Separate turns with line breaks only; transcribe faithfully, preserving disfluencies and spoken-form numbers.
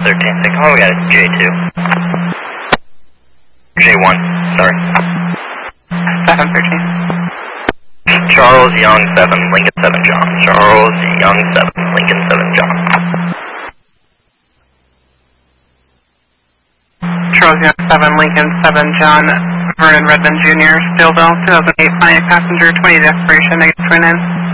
thirteen. Second, oh, we got a J two. J one, sorry.
seven thirteen.
Charles Young seven, Lincoln seven, John. Charles Young seven, Lincoln seven, John.
Charles Young seven, Lincoln seven, John. Vernon Redmond Junior, Stillville, two thousand eight, flying passenger, twenty to expiration, negative twin in.